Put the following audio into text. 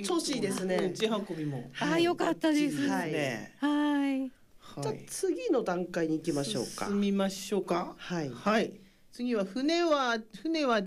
調子いいですね。 地運びも。 よかったです。 はいはい。 じゃあ次の段階に行きましょうか。 進みましょうか。 はい。 はい。次は船は